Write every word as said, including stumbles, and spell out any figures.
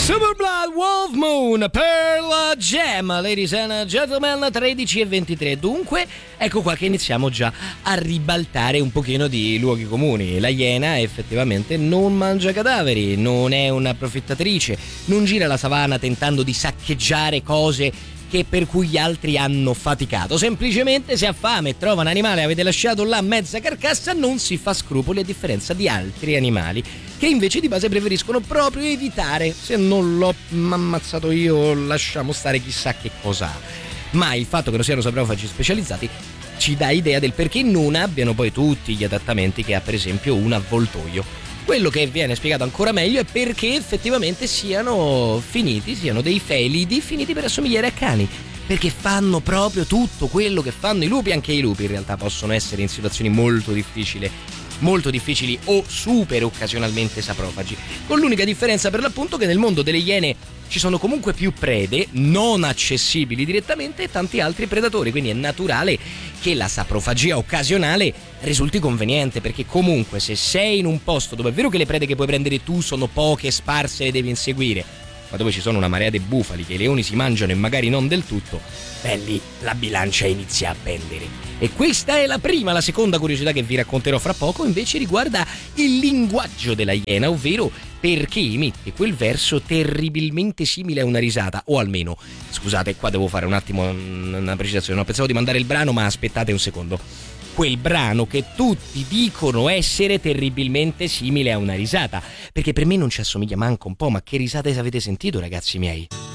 Super Blood Wolf Moon per la Gem, ladies and gentlemen, tredici e ventitré. Dunque, ecco qua che iniziamo già a ribaltare un pochino di luoghi comuni. La iena effettivamente non mangia cadaveri, non è un'approfittatrice, non gira la savana tentando di saccheggiare cose che per cui gli altri hanno faticato. Semplicemente se ha fame e trova un animale e avete lasciato là mezza carcassa, non si fa scrupoli, a differenza di altri animali che invece di base preferiscono proprio evitare. Se non l'ho ammazzato io, lasciamo stare, chissà che cosa ha. Ma il fatto che non siano saprofagi specializzati ci dà idea del perché non abbiano poi tutti gli adattamenti che ha per esempio un avvoltoio. Quello che viene spiegato ancora meglio è perché effettivamente siano finiti, siano dei felidi finiti per assomigliare a cani, perché fanno proprio tutto quello che fanno i lupi. Anche i lupi in realtà possono essere in situazioni molto difficili molto difficili o super occasionalmente saprofagi, con l'unica differenza per l'appunto che nel mondo delle iene ci sono comunque più prede non accessibili direttamente e tanti altri predatori, quindi è naturale che la saprofagia occasionale risulti conveniente, perché comunque se sei in un posto dove è vero che le prede che puoi prendere tu sono poche, sparse, le devi inseguire, ma dove ci sono una marea di bufali che i leoni si mangiano e magari non del tutto, beh lì la bilancia inizia a pendere. E questa è la prima. La seconda curiosità che vi racconterò fra poco invece riguarda il linguaggio della iena, ovvero perché emette quel verso terribilmente simile a una risata, o almeno, scusate, qua devo fare un attimo una precisazione, no, pensavo di mandare il brano, ma aspettate un secondo. Quel brano che tutti dicono essere terribilmente simile a una risata, perché per me non ci assomiglia manco un po', ma che risate avete sentito, ragazzi miei?